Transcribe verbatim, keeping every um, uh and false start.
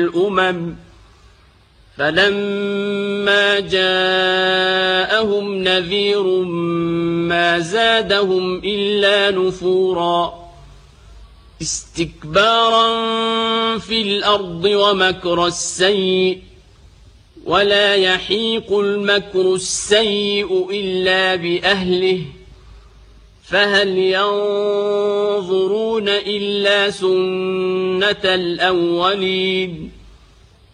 الأمم فلما جاءهم نذير ما زادهم إلا نفورا استكبارا في الأرض ومكر السيء ولا يحيق المكر السيء إلا بأهله فهل ينظرون إلا سنة الأولين